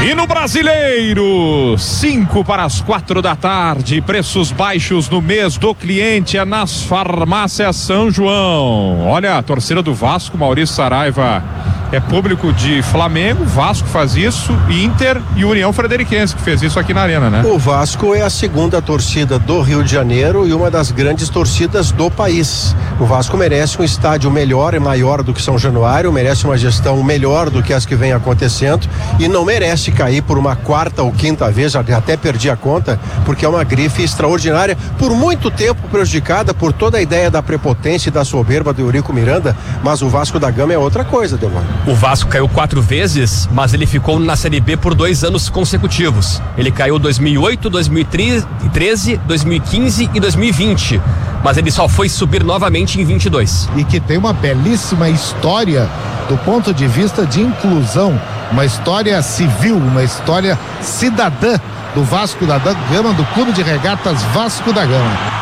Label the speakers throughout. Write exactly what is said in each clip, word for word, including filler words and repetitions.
Speaker 1: E no Brasileiro, cinco para as quatro da tarde, preços baixos no mês do cliente é nas farmácias São João. Olha, a torcida do Vasco, Maurício Saraiva, é público de Flamengo, Vasco faz isso, Inter e União Frederiquense, que fez isso aqui na Arena, né?
Speaker 2: O Vasco é a segunda torcida do Rio de Janeiro e uma das grandes torcidas do país. O Vasco merece um estádio melhor e maior do que São Januário, merece uma gestão melhor do que as que vem acontecendo e não merece cair por uma quarta ou quinta vez, já até perdi a conta, porque é uma grife extraordinária, por muito tempo prejudicada por toda a ideia da prepotência e da soberba do Eurico Miranda, mas o Vasco da Gama é outra coisa, Demônio.
Speaker 3: O Vasco caiu quatro vezes, mas ele ficou na Série B por dois anos consecutivos. Ele caiu dois mil e oito, dois mil e treze, dois mil e quinze e dois mil e vinte. Mas ele só foi subir novamente em vinte e dois.
Speaker 4: E que tem uma belíssima história do ponto de vista de inclusão, uma história civil, uma história cidadã do Vasco da Gama, do Clube de Regatas Vasco da Gama.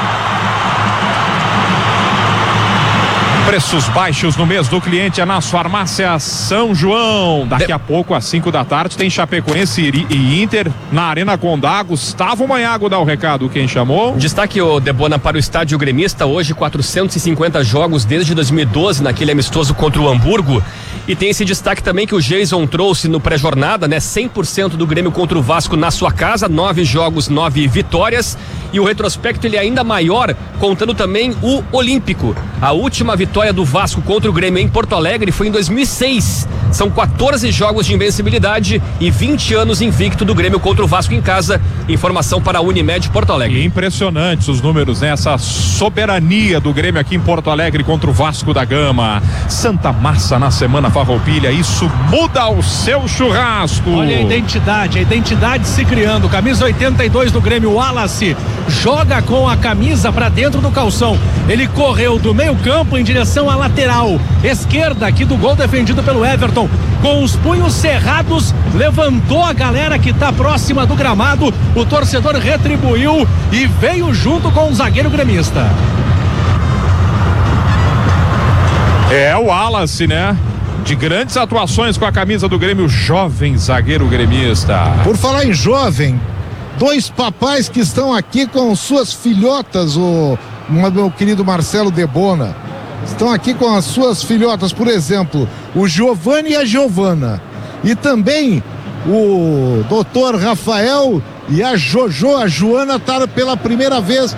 Speaker 1: Preços baixos no mês do cliente é nas farmácias São João. Daqui a pouco, às cinco da tarde, tem Chapecoense e Inter na Arena Condá. Gustavo Manhago dá o recado, quem chamou?
Speaker 3: Destaque o Debona para o estádio gremista, hoje quatrocentos e cinquenta jogos desde dois mil e doze, naquele amistoso contra o Hamburgo. E tem esse destaque também que o Jason trouxe no pré-jornada, né? cem por cento do Grêmio contra o Vasco na sua casa, nove jogos, nove vitórias. E o retrospecto ele é ainda maior, contando também o Olímpico. A última vitória do Vasco contra o Grêmio em Porto Alegre foi em dois mil e seis. São quatorze jogos de invencibilidade e vinte anos invicto do Grêmio contra o Vasco em casa. Informação para a Unimed Porto Alegre.
Speaker 1: E impressionantes os números, né? Essa soberania do Grêmio aqui em Porto Alegre contra o Vasco da Gama. Santa Massa na Semana Farroupilha, isso muda o seu churrasco.
Speaker 5: Olha a identidade, a identidade se criando. Camisa oitenta e dois do Grêmio, Wallace, joga com a camisa para dentro do calção. Ele correu do meio campo em direção à lateral esquerda aqui do gol defendido pelo Everton. Com os punhos cerrados, levantou a galera que está próxima do gramado. O torcedor retribuiu e veio junto com o zagueiro gremista.
Speaker 1: É o Wallace, né? De grandes atuações com a camisa do Grêmio, jovem zagueiro gremista.
Speaker 4: Por falar em jovem, dois papais que estão aqui com suas filhotas, o meu querido Marcelo Debona. Estão aqui com as suas filhotas, por exemplo, o Giovanni e a Giovana. E também o doutor Rafael e a Jojo, a Joana, está pela primeira vez